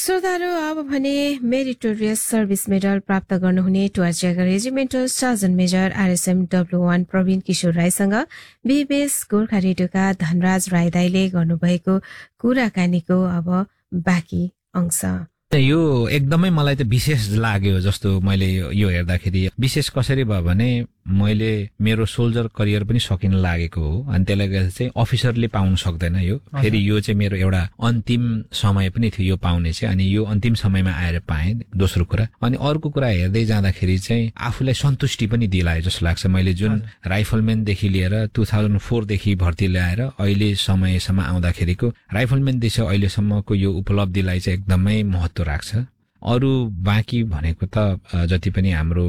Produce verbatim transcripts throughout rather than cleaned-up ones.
श्रोताहरू, अब भने meritorious service medal प्राप्त गर्नुहुने टुवाचेका regimental surgeon major RSM W one Praveen किशोर राईसँग बीबीएस गोर्खा रेडियोका धनराज राई दाइले गर्नुभएको कुराकानीको अब बाँकी अंश। यो एकदमै मलाई त विशेष लाग्यो जस्तो मैले यो हेर्दाखेरि। विशेष कसरी भयो भने मैले मेरो सोल्जर करियर पनि सकिन लागेको हो अनि त्यसले गर्दा चाहिँ अफिसरले पाउन सक्दैन यो। फेरि यो चाहिँ मेरो एउटा अन्तिम समय पनि थियो यो पाउने चाहिँ, अनि यो अन्तिम समयमा आएर पाएँ दोस्रो कुरा। अनि अर्को कुरा हेर्दै जाँदाखेरि चाहिँ आफूलाई सन्तुष्टि पनि दिलायो जस्तो लाग्छ। मैले जुन राइफलम्यानदेखि लिएर टु थाउजन्ड फोरदेखि भर्ती ल्याएर अहिले समयसम्म आउँदाखेरिको राइफलम्यानदेखि अहिलेसम्मको यो उपलब्धिलाई चाहिँ एकदमै महत्त्व राख्छ। अरू बाँकी भनेको त जति पनि हाम्रो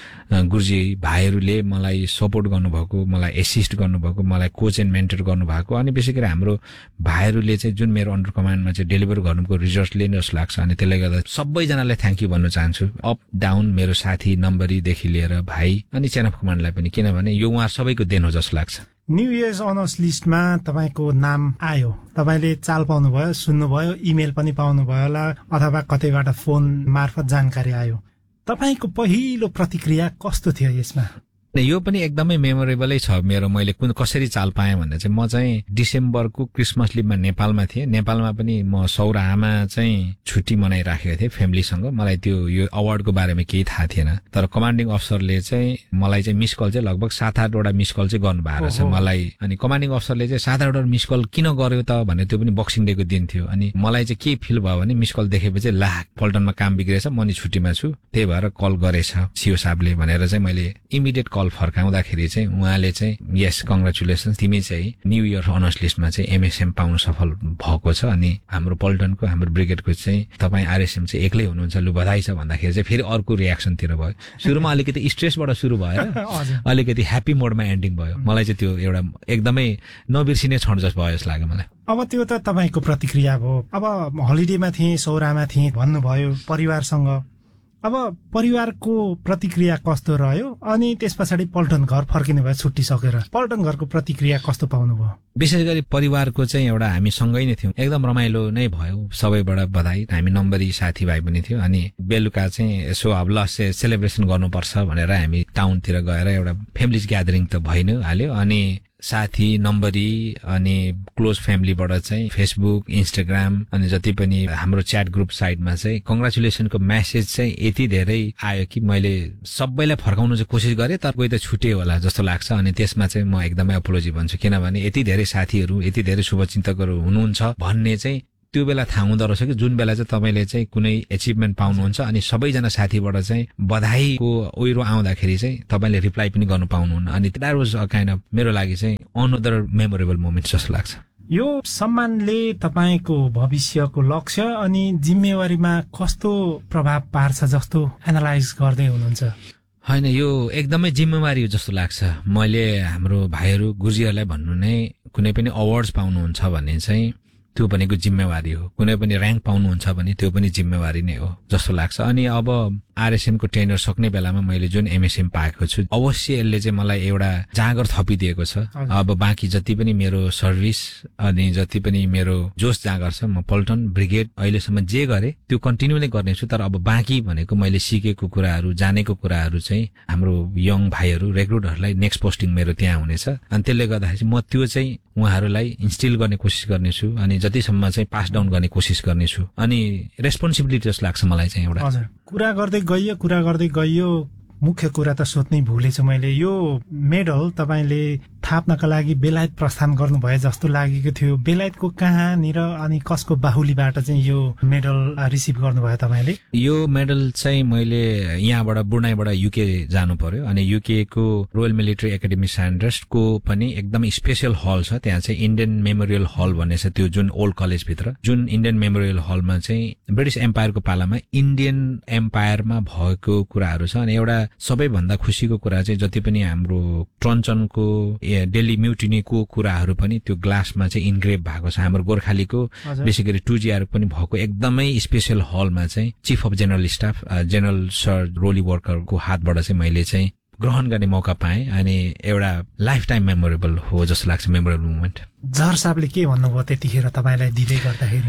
गुरुजी भाइहरूले मलाई सपोर्ट गर्नुभएको, मलाई एसिस्ट गर्नुभएको, मलाई कोच एन्ड मेन्टर गर्नुभएको, अनि विशेष गरी हाम्रो भाइहरूले चाहिँ जुन मेरो अन्डर कमान्डमा चाहिँ डेलिभर गर्नुको रिजल्टले नै जस्तो लाग्छ। अनि त्यसले गर्दा सबैजनालाई थ्याङ्क यू भन्न चाहन्छु, अप डाउन मेरो साथी नम्बरीदेखि लिएर भाइ अनि चेन अफ कमान्डलाई पनि, किनभने यो उहाँ सबैको देन हो जस्तो लाग्छ। न्यू इयर्स अनर्स लिस्टमा तपाईँको नाम आयो, तपाईँले चाल पाउनुभयो, सुन्नुभयो, इमेल पनि पाउनुभयो होला अथवा कतैबाट फोन मार्फत जानकारी आयो। तपाईँको पहिलो प्रतिक्रिया कस्तो थियो यसमा? यो पनि एकदमै मेमोरेबलै छ मेरो। मैले कुन कसरी चाल पाएँ भन्दा चाहिँ म चाहिँ डिसेम्बरको क्रिसमस लिभमा नेपालमा थिएँ। नेपालमा पनि म सौराहामा चाहिँ छुट्टी मनाइराखेको थिएँ फ्यामिलीसँग। मलाई त्यो यो अवार्डको बारेमा केही थाहा थिएन, तर कमान्डिङ अफसरले चाहिँ मलाई चाहिँ मिस कल चाहिँ लगभग सात आठवटा मिस कल चाहिँ गर्नुभएको रहेछ मलाई। अनि कमान्डिङ अफसरले चाहिँ सात आठवटा मिस कल किन गर्यो त भने त्यो पनि बक्सिङ डेको दिन थियो। अनि मलाई चाहिँ के फिल भयो भने मिस कल देखेपछि ला पल्टनमा काम बिग्रेछ, म नि छुट्टीमा छु, त्यही भएर कल गरेछ सिओ साहबले भनेर चाहिँ मैले इमिडिएट कल फर्काउँदाखेरि चाहिँ उहाँले चाहिँ यस कङ्ग्रेचुलेसन, तिमी चाहिँ न्यू इयर अनर्स लिस्टमा चाहिँ एमएसएम पाउन सफल भएको छ, अनि हाम्रो पल्टनको हाम्रो ब्रिगेडको चाहिँ तपाईँ आरएसएम चाहिँ एक्लै हुनुहुन्छ, लु बधाई छ भन्दाखेरि चाहिँ फेरि अर्को रियाक्सनतिर भयो। सुरुमा अलिकति स्ट्रेसबाट सुरु भएर अलिकति ह्याप्पी मोडमा एन्डिङ भयो। मलाई चाहिँ त्यो एउटा एकदमै नबिर्सिने क्षण जस्तो भयो जस्तो लाग्यो मलाई। अब त्यो त तपाईँको प्रतिक्रिया भयो। अब हलिडेमा थिएँ, सौरामा थिएँ भन्नुभयो परिवारसँग, अब परिवारको प्रतिक्रिया कस्तो रह्यो? अनि त्यस पछाडि पल्टन घर फर्किनु भयो छुट्टी सकेर, पल्टन घरको प्रतिक्रिया कस्तो पाउनुभयो? विशेष गरी परिवारको चाहिँ एउटा हामी सँगै नै थियौँ, एकदम रमाइलो नै भयो, सबैबाट बधाई। हामी नम्बरी साथीभाइ पनि थियो। अनि बेलुका चाहिँ यसो अब ल सेलिब्रेसन गर्नुपर्छ भनेर हामी टाउनतिर गएर एउटा फ्यामिली ग्यादरिङ त भइ नै हाल्यो। अनि साथी नम्बरी अनि क्लोज फ्यामिलीबाट चाहिँ फेसबुक, इन्स्टाग्राम अनि जति पनि हाम्रो च्याट ग्रुप साइटमा चाहिँ कङ्ग्रेचुलेसनको मेसेज चाहिँ यति धेरै आयो कि मैले सबैलाई फर्काउनु चाहिँ कोसिस गरेँ, तर कोही त छुट्यो होला जस्तो लाग्छ। अनि त्यसमा चाहिँ म एकदमै अपोलोजी भन्छु, किनभने यति धेरै साथीहरू, यति धेरै शुभचिन्तकहरू हुनुहुन्छ भन्ने चाहिँ त्यो बेला थाहा हुँदो रहेछ कि जुन बेला चाहिँ तपाईँले चाहिँ कुनै एचिभमेन्ट पाउनुहुन्छ अनि सबैजना साथीबाट चाहिँ बधाईको ओइरो आउँदाखेरि चाहिँ तपाईँले रिप्लाई पनि गर्नु पाउनुहुन्न। अनि that was a kind of मेरो लागि चाहिँ अनदर मेमोरेबल मोमेन्ट जस्तो लाग्छ। यो सम्मानले तपाईँको भविष्यको लक्ष्य अनि जिम्मेवारीमा कस्तो प्रभाव पार्छ जस्तो एनालाइज गर्दै हुनुहुन्छ? होइन, यो एकदमै जिम्मेवारी हो जस्तो लाग्छ। मैले हाम्रो भाइहरू गुरुजीहरूलाई भन्नु नै कुनै पनि अवार्ड्स पाउनुहुन्छ भने चाहिँ त्यो भनेको जिम्मेवारी हो, कुनै पनि र्याङ्क पाउनुहुन्छ भने त्यो पनि जिम्मेवारी नै हो जस्तो लाग्छ। अनि अब आरएसएमको टेनर सक्ने बेलामा मैले जुन एमएसएम पाएको छु, अवश्य यसले चाहिँ मलाई एउटा जाँगर थपिदिएको छ। अब बाँकी जति पनि मेरो सर्भिस अनि जति पनि मेरो जोस जाँगर छ, म पल्टन ब्रिगेड अहिलेसम्म जे गरे त्यो कन्टिन्यू नै गर्नेछु। तर अब बाँकी भनेको मैले सिकेको कुराहरू, जानेको कुराहरू चाहिँ हाम्रो यङ भाइहरू रेक्रुटहरूलाई नेक्स्ट पोस्टिङ मेरो त्यहाँ हुनेछ। अनि त्यसले गर्दाखेरि म त्यो चाहिँ उहाँहरूलाई इन्स्टिल गर्ने कोसिस गर्नेछु अनि जतिसम्म चाहिँ पास डाउन गर्ने कोसिस गर्नेछु। अनि रेस्पोन्सिबिलिटी जस्तो लाग्छ मलाई चाहिँ एउटा। हजुर, कुरा गर्दै गइयो कुरा गर्दै गइयो मुख्य कुरा त सोध्नै भुलेछु मैले। यो मेडल तपाईँले थाप्नका लागि बेलायत प्रस्थान गर्नुभयो जस्तो लागेको थियो। बेलायतको कहाँनिर अनि कसको बाहुलीबाट चाहिँ यो मेडल रिसिभ गर्नुभयो तपाईँले? यो मेडल चाहिँ मैले यहाँबाट बुर्नाईबाट युके जानु पर्यो अनि युके को रोयल मिलिट्री एकाडेमी स्यान्डर्स को पनि एकदम स्पेशल हल छ। त्यहाँ चाहिँ इन्डियन मेमोरियल हल भन्ने छ, त्यो जुन ओल्ड कलेज भित्र जुन इन्डियन मेमोरियल हलमा चाहिँ ब्रिटिस एम्पायरको पालामा इन्डियन एम्पायरमा भएको कुराहरू छ। अनि एउटा सबैभन्दा खुसीको कुरा चाहिँ जति पनि हाम्रो ट्रन्चनको डेली म्युटिनीको कुराहरू पनि त्यो ग्लासमा चाहिँ इन्ग्रेभ भएको छ। हाम्रो गोर्खालीको विशेष गरी टु जिआर पनि भएको एकदमै स्पेशल हलमा चाहिँ chief of general staff general sir रोली वर्करको हातबाट चाहिँ मैले चाहिँ ग्रहण गर्ने मौका पाएँ। अनि एउटा लाइफ टाइम मेमोरेबल हो जस्तो लाग्छ, मेमोरेबल मोमेन्ट। जहर साहबले के भन्नुभयो त्यतिखेर तपाईँलाई दिँदै गर्दाखेरि?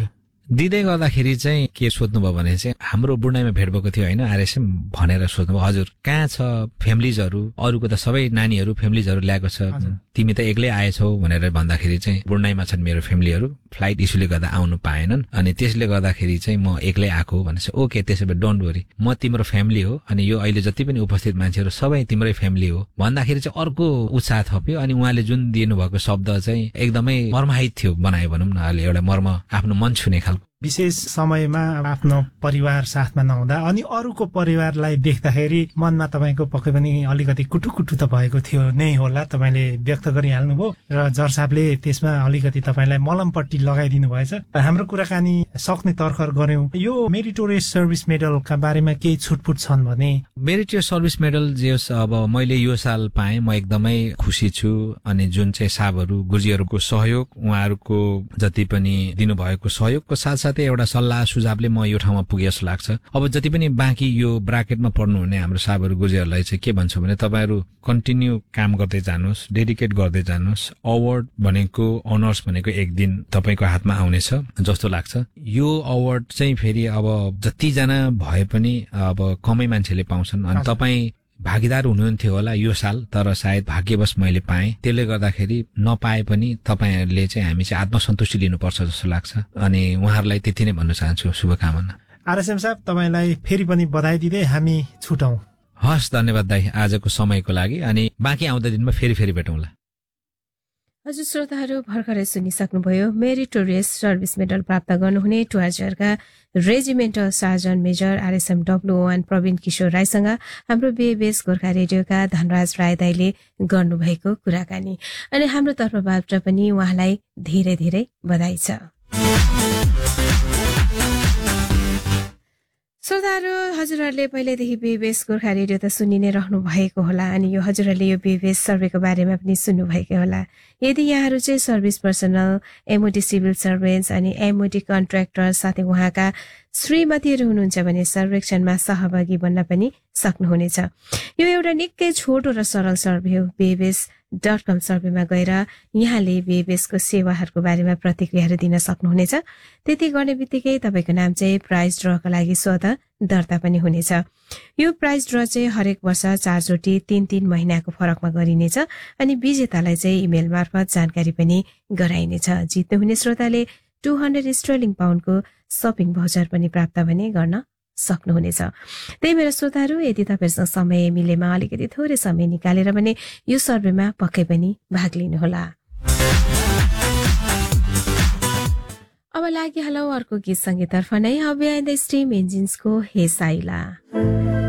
दिँदै गर्दाखेरि चाहिँ के सोध्नुभयो भने चाहिँ हाम्रो बुढाइमा भेट भएको थियो होइन आरएसएम भनेर सोध्नुभयो। हजुर कहाँ छ फ्यामिलिजहरू, अरूको त सबै नानीहरू फ्यामिलिजहरू ल्याएको छ, तिमी त एक्लै आएछौ भनेर भन्दाखेरि चाहिँ बुढाइमा छन् मेरो फ्यामिलीहरू, फ्लाइट इस्युले गर्दा आउनु पाएनन् अनि त्यसले गर्दाखेरि चाहिँ म एक्लै आएको भनेपछि ओके त्यसो भए डोन्ट वरी, म तिम्रो फ्यामिली हो अनि यो अहिले जति पनि उपस्थित मान्छेहरू सबै तिम्रै फ्यामिली हो भन्दाखेरि चाहिँ अर्को उत्साह थप्यो। अनि उहाँले जुन दिनुभएको शब्द चाहिँ एकदमै मर्माहित थियो बनायो भनौँ न, अहिले एउटा मर्म आफ्नो मन छुने खालको। विशेष समयमा आफ्नो परिवार साथमा नहुँदा अनि अरूको परिवारलाई देख्दाखेरि मनमा तपाईँको पक्कै पनि अलिकति कुटुकुटु त भएको थियो नै होला, तपाईँले व्यक्त गरिहाल्नुभयो र जर्सापले त्यसमा अलिकति तपाईँलाई मलमपट्टि लगाइदिनु भएछ। हाम्रो कुराकानी सक्ने तर्खर गर्यौं। यो मेरिटोरियस सर्भिस मेडलका बारेमा केही छुटपुट छन् भने? मेरिटोरियस सर्भिस मेडल जे अब मैले यो साल पाएँ, म एकदमै खुसी छु। अनि जुन चाहिँ साहबहरू गुरुजीहरूको सहयोग, उहाँहरूको जति पनि दिनुभएको सहयोगको साथ साथै एउटा सल्लाह सुझावले म यो ठाउँमा पुगे जस्तो लाग्छ। अब जति पनि बाँकी यो ब्राकेटमा पढ्नुहुने हाम्रो साहबहरू गुरुजीहरूलाई चाहिँ के भन्छु भने तपाईहरू कन्टिन्यू काम गर्दै जानुहोस्, डेडिकेट गर्दै जानुहोस्। अवार्ड भनेको, अनर्स भनेको एक दिन तपाईँको हातमा आउनेछ जस्तो लाग्छ। यो अवार्ड चाहिँ फेरि अब जतिजना भए पनि अब कमै मान्छेले पाउँछन् अनि तपाईँ भागीदार हुनुहुन्थ्यो होला यो साल, तर सायद भाग्यवश मैले पाएँ। त्यसले गर्दाखेरि नपाए पनि तपाईँहरूले चाहिँ हामी चाहिँ आत्मसन्तुष्टि लिनुपर्छ जस्तो लाग्छ अनि उहाँहरूलाई त्यति नै भन्न चाहन्छु। शुभकामना। आरएसएम साहब तपाईँलाई फेरि पनि बधाई दिँदै हामी छुटौं। हस्, धन्यवाद दाई आजको समयको लागि अनि बाँकी आउँदा दिनमा फेरि फेरि भेटौँला। हजुर श्रोताहरू भर्खरै सुनिसक्नुभयो मेरिटोरियस सर्भिस मेडल प्राप्त गर्नुहुने टुवार्चेयरका regimental surgeon major RSM W one Praveen किशोर राईसँग हाम्रो बीएबीएस गोर्खा रेडियोका धनराज राय दाईले गर्नुभएको कुराकानी। अनि हाम्रो तर्फबाट पनि उहाँलाई धेरै धेरै बधाई छ। श्रोताहरू हजुरहरूले पहिल्यैदेखि बीएबीएस गोर्खा रेडियो त सुनि नै रहनु भएको होला अनि यो हजुरहरूले यो बीएबीएस सर्वेको बारेमा पनि सुन्नुभएकै होला। यदि यहाँहरू चाहिँ service personal, MoD civil servants अनि एमओडी कन्ट्र्याक्टर साथै उहाँका श्रीमतीहरू हुनुहुन्छ भने सर्वेक्षणमा सहभागी बन्न पनि सक्नुहुनेछ। यो एउटा निकै छोटो र सरल सर्वे हो। बीएबीएस डट कम सर्वेमा गएर यहाँले बीएबीएसको सेवाहरूको बारेमा प्रतिक्रियाहरू दिन सक्नुहुनेछ। त्यति गर्ने बित्तिकै तपाईँको नाम चाहिँ प्राइज ड्रका लागि स्वत दर्ता पनि हुनेछ। यो प्राइज ड्र चाहिँ हरेक वर्ष चारचोटि तीन तीन महिनाको फरकमा गरिनेछ अनि विजेतालाई चाहिँ इमेल मार्फत जानकारी पनि गराइनेछ। जित्नुहुने श्रोताले टू हन्ड्रेड स्टर्लिङ पाउन्डको सपिङ भाउचर पनि प्राप्त भने गर्न सक्नुहुनेछ। त्यही भएर श्रोताहरू यदि तपाईँसँग समय मिलेमा अलिकति थोरै समय निकालेर भने यो सर्वेमा पक्कै पनि भाग लिनुहोला। अब लागिहालौ अर्को गीत सङ्गीततर्फ नै। अब बिहाइन्ड द स्टिम इन्जिन्सको हे साइला।